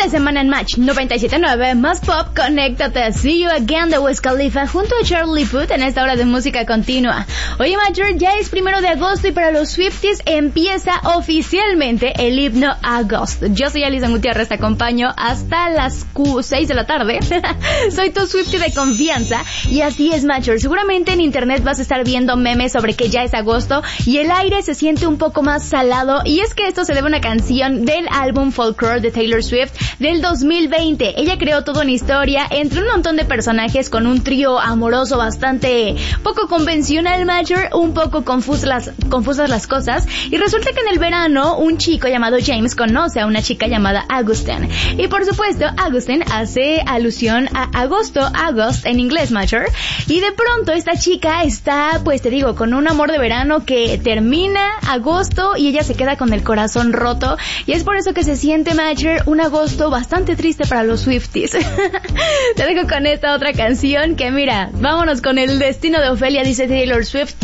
la semana en Match 97.9, más pop, conéctate. See You Again de Wiz Khalifa junto a Charlie Puth en esta hora de música continua. Oye, Matcher, ya es 1 de agosto y para los Swifties empieza oficialmente el himno August. Yo soy Alison Gutiérrez, te acompaño hasta las 6 de la tarde. Soy tu Swiftie de confianza y así es, Matcher. Seguramente en internet vas a estar viendo memes sobre que ya es agosto y el aire se siente un poco más salado, y es que esto se debe a una canción del álbum Folklore de Taylor Swift del 2020. Ella creó toda una historia entre un montón de personajes con un trío amoroso bastante poco convencional, Major, un poco confusas las cosas, y resulta que en el verano un chico llamado James conoce a una chica llamada Augustine, y por supuesto Augustine hace alusión a agosto, August en inglés, Major, y de pronto esta chica está, pues te digo, con un amor de verano que termina agosto y ella se queda con el corazón roto, y es por eso que se siente, Major, un agosto bastante triste para los Swifties. Te dejo con esta otra canción que, mira, vámonos con el destino de Ofelia, dice Taylor Swift.